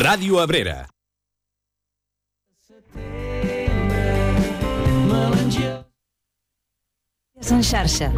Ràdio Abrera. En xarxa.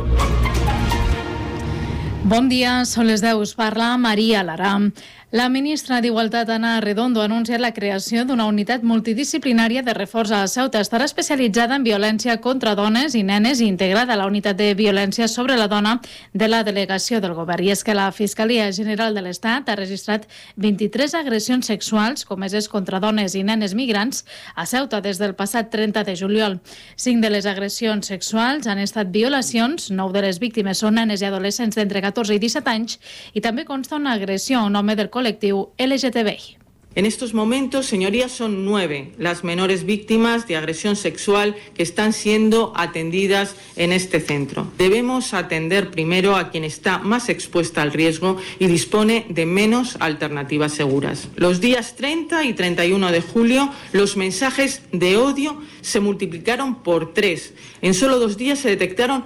Bon dia, són les 10, us parla Maria Lara. La ministra d'Igualtat, Ana Redondo, ha anunciat la creació d'una unitat multidisciplinària de reforç a Ceuta. Estarà especialitzada en violència contra dones i nenes i integrada a la unitat de violència sobre la dona de la delegació del govern. I és que la Fiscalia General de l'Estat ha registrat 23 agressions sexuals comeses contra dones i nenes migrants a Ceuta des del passat 30 de juliol. 5 de les agressions sexuals han estat violacions, 9 de les víctimes són nenes i adolescents d'entre 14 i 17 anys i també consta una agressió a un home del colectivo LGTBI. En estos momentos, señorías, son 9 las menores víctimas de agresión sexual que están siendo atendidas en este centro. Debemos atender primero a quien está más expuesta al riesgo y dispone de menos alternativas seguras. Los días 30 y 31 de julio, los mensajes de odio se multiplicaron por 3. En solo 2 días se detectaron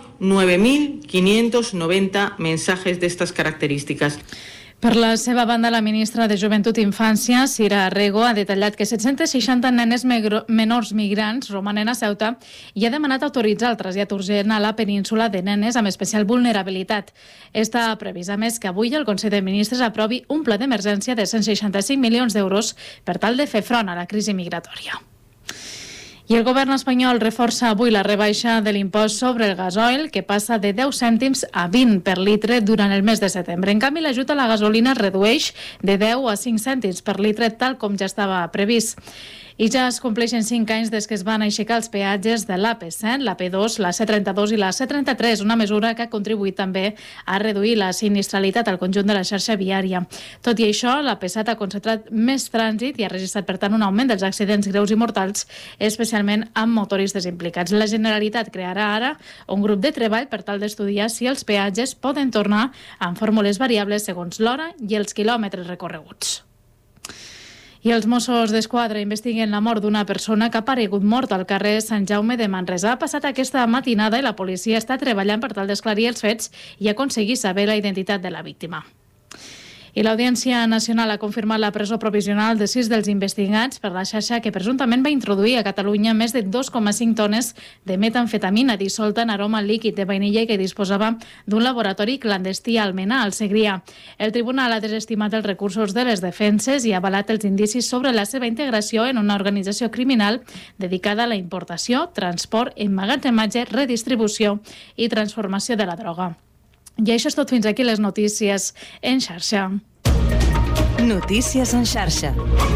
9.590 mensajes de estas características. Per la seva banda, la ministra de Joventut i Infància, Sira Rego, ha detallat que 760 nenes menors migrants romanen a Ceuta i ha demanat autoritzar el trasllat urgent a la península de nenes amb especial vulnerabilitat. Està previst, a més, que avui el Consell de Ministres aprovi un pla d'emergència de 165 milions d'euros per tal de fer front a la crisi migratòria. I el govern espanyol reforça avui la rebaixa de l'impost sobre el gasoil, que passa de 10 cèntims a 20 per litre durant el mes de setembre. En canvi, l'ajut a la gasolina es redueix de 10 a 5 cèntims per litre, tal com ja estava previst. I ja es compleixen 5 anys des que es van aixecar els peatges de l'AP7, l'AP2, la C32 i la C33, una mesura que ha contribuït també a reduir la sinistralitat al conjunt de la xarxa viària. Tot i això, l'AP7 ha concentrat més trànsit i ha registrat, per tant, un augment dels accidents greus i mortals, especialment amb motoristes implicats. La Generalitat crearà ara un grup de treball per tal d'estudiar si els peatges poden tornar amb fórmules variables segons l'hora i els quilòmetres recorreguts. I els Mossos d'Esquadra investiguen la mort d'una persona que ha aparegut mort al carrer Sant Jaume de Manresa. Ha passat aquesta matinada i la policia està treballant per tal d'esclarir els fets i aconseguir saber la identitat de la víctima. I l'Audiència Nacional ha confirmat la presó provisional de 6 dels investigats per la xarxa que presumptament va introduir a Catalunya més de 2,5 tones de metamfetamina dissolta en aroma líquid de vainilla i que disposava d'un laboratori clandestí a Almenar, al Segrià. El tribunal ha desestimat els recursos de les defenses i ha avalat els indicis sobre la seva integració en una organització criminal dedicada a la importació, transport, emmagatzematge, redistribució i transformació de la droga. I això és tot, fins aquí les notícies en xarxa. Notícies en xarxa.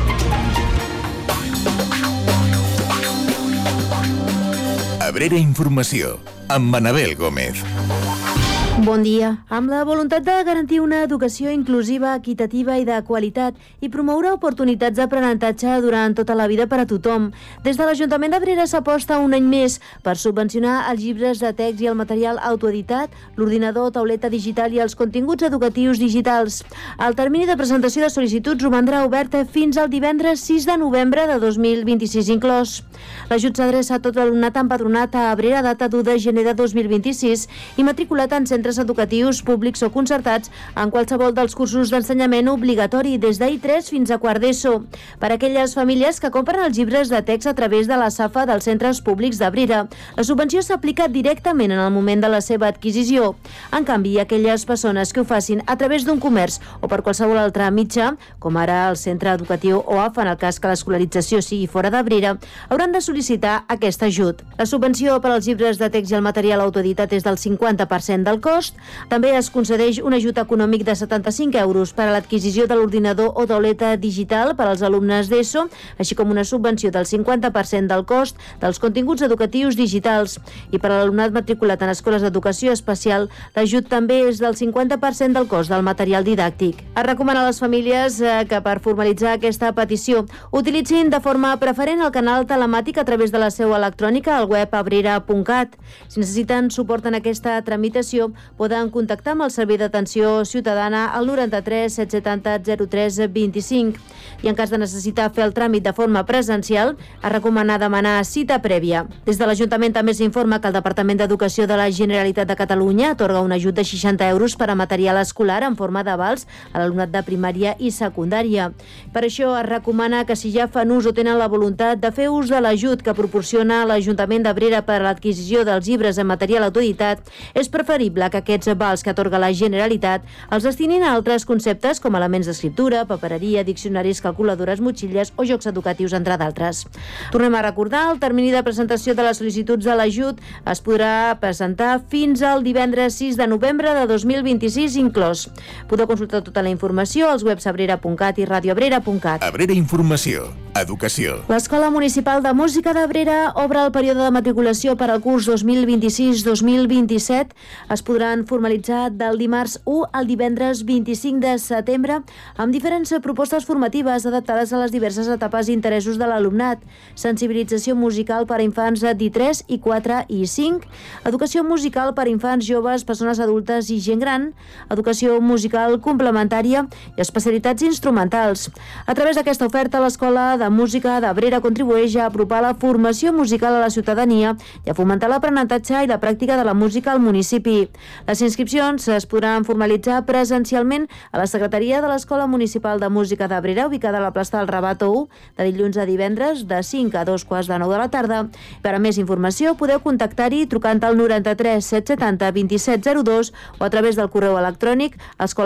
Abrera Informació, amb Manabel Gómez. Bon dia. Amb la voluntat de garantir una educació inclusiva, equitativa i de qualitat i promoure oportunitats d'aprenentatge durant tota la vida per a tothom, des de l'Ajuntament d'Abrera s'aposta un any més per subvencionar els llibres de text i el material autoeditat, l'ordinador, tauleta digital i els continguts educatius digitals. El termini de presentació de sol·licituds romandrà obert fins al divendres 6 de novembre de 2026 inclòs. L'ajut s'adreça a tot l'alumnat empadronat a Abrera a data d'1 de gener de 2026 i matriculat en centres educatius públics o concertats en qualsevol dels cursos d'ensenyament obligatori des d'I3 fins a quart d'ESO. Per a aquelles famílies que compren els llibres de text a través de la SAFA dels centres públics d'Abrera, la subvenció s'aplica directament en el moment de la seva adquisició. En canvi, aquelles persones que ho facin a través d'un comerç o per qualsevol altre mitjà, com ara el centre educatiu o AFA en el cas que l'escolarització sigui fora d'Abrera, hauran de sol·licitar aquest ajut. La subvenció per als llibres de text i el material autoeditat és del 50% del cost. També es concedeix un ajut econòmic de 75 euros per a l'adquisició de l'ordinador o tauleta digital per als alumnes d'ESO, així com una subvenció del 50% del cost dels continguts educatius digitals. I per a l'alumnat matriculat en escoles d'educació especial, l'ajut també és del 50% del cost del material didàctic. Es recomana a les famílies que per formalitzar aquesta petició utilitzin de forma preferent el canal telemàtic a través de la seu electrònica al web abrera.cat. Si necessiten suport en aquesta tramitació, poden contactar amb el Servei d'Atenció Ciutadana al 93 770 03 25 i en cas de necessitar fer el tràmit de forma presencial es recomana demanar cita prèvia. Des de l'Ajuntament també s'informa que el Departament d'Educació de la Generalitat de Catalunya atorga un ajut de 60 euros per a material escolar en forma d'avals a l'alumnat de primària i secundària. Per això es recomana que si ja fan ús o tenen la voluntat de fer ús de l'ajut que proporciona l'Ajuntament d'Abrera per a l'adquisició dels llibres en material autoritat, és preferible que aquests avals que atorga la Generalitat els destinin a altres conceptes com elements d'escriptura, papereria, diccionaris, calculadores, motxilles o jocs educatius, entre d'altres. Tornem a recordar, el termini de presentació de les sol·licituds de l'ajut es podrà presentar fins al divendres 6 de novembre de 2026 inclòs. Podeu consultar tota la informació als webs abrera.cat i radioabrera.cat. Abrera Informació, Educació. L'Escola Municipal de Música d'Abrera obre el període de matriculació per al curs 2026-2027. Es podran formalitzar del dimarts 1 al divendres 25 de setembre amb diferents propostes formatives adaptades a les diverses etapes i interessos de l'alumnat. Sensibilització musical per a infants d'3, i 4 i 5, educació musical per a infants, joves, persones adultes i gent gran, educació musical complementària i especialitats instrumentals. A través d'aquesta oferta, l'Escola de Música d'Abrera contribueix a apropar la formació musical a la ciutadania i a fomentar l'aprenentatge i la pràctica de la música al municipi. Les inscripcions es podran formalitzar presencialment a la secretaria de l'Escola Municipal de Música d'Abrera, ubicada a la plaça del Rabato 1, de dilluns a divendres, de 5 a 2:45 de la tarda. Per a més informació, podeu contactar-hi trucant al 93 770 2702 o a través del correu electrònic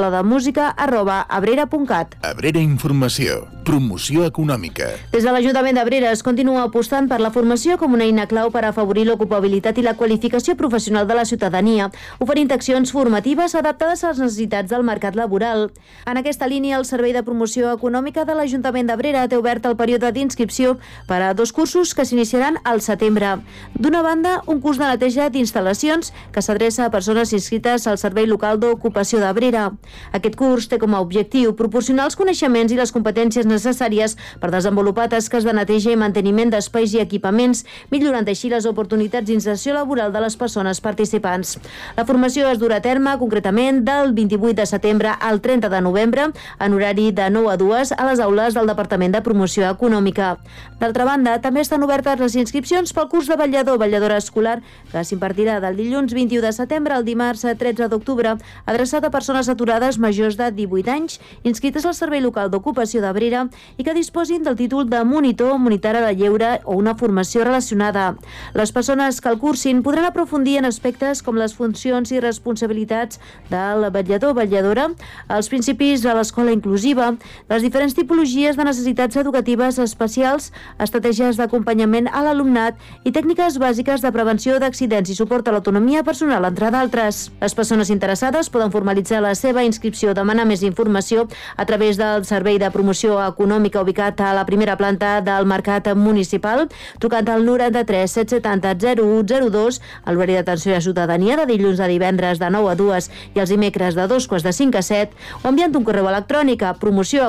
escolademusica@abrera.cat. Abrera Informació, promoció econòmica. Des de l'Ajuntament d'Abrera es continua apostant per la formació com una eina clau per afavorir l'ocupabilitat i la qualificació professional de la ciutadania, oferint accions formatives adaptades a les necessitats del mercat laboral. En aquesta línia, el Servei de Promoció Econòmica de l'Ajuntament d'Abrera té obert el període d'inscripció per a 2 cursos que s'iniciaran al setembre. D'una banda, un curs de neteja d'instal·lacions que s'adreça a persones inscrites al Servei Local d'Ocupació d'Abrera. Aquest curs té com a objectiu proporcionar els coneixements i les competències necessàries per desenvolupar tasques de neteja i manteniment d'espais i equipaments, millorant així les oportunitats d'inserció laboral de les persones participants. La formació es durà a terme concretament del 28 de setembre al 30 de novembre en horari de 9 a 2 a les aules del Departament de Promoció Econòmica. D'altra banda, també estan obertes les inscripcions pel curs de vetlladora escolar que s'impartirà del dilluns 21 de setembre al dimarts 13 d'octubre, adreçat a persones aturades majors de 18 anys inscrites al Servei Local d'Ocupació d'Abrera i que disposin del títol de monitor, monitora de lleure o una formació relacionada. Les persones que el cursin podran aprofundir en aspectes com les funcions i responsabilitats del vetllador o vetlladora, els principis de l'escola inclusiva, les diferents tipologies de necessitats educatives especials, estratègies d'acompanyament a l'alumnat i tècniques bàsiques de prevenció d'accidents i suport a l'autonomia personal, entre d'altres. Les persones interessades poden formalitzar la seva inscripció o demanar més informació a través del Servei de Promoció Econòmica ubicat a la primera planta del Mercat Municipal, trucant al 93 770 0102 a l'horari d'atenció a ciutadania de dilluns a divendres de 9 a 2 i els dimecres de 2:45 a 7 o enviant un correu electrònic a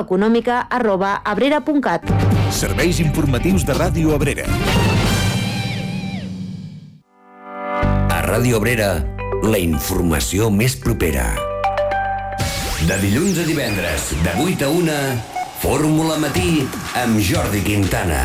promocioeconòmica@abrera.cat. Serveis informatius de Ràdio Abrera. A Ràdio Abrera, la informació més propera. De dilluns a divendres, de 8 a 1, Fórmula Matí amb Jordi Quintana.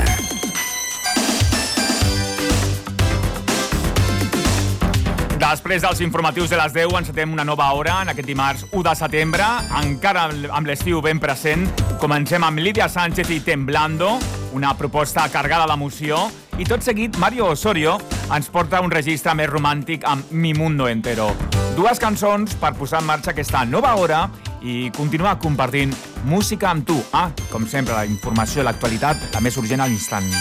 Després dels informatius de les 10 encetem una nova hora en aquest dimarts 1 de setembre. Encara amb l'estiu ben present, comencem amb Lídia Sánchez i Temblando, una proposta cargada d'emoció, i tot seguit Mario Osorio ens porta un registre més romàntic amb Mi Mundo Entero. 2 cançons per posar en marxa aquesta nova hora i continuar compartint música amb tu. Com sempre, la informació i l'actualitat, la més urgent a l'instant.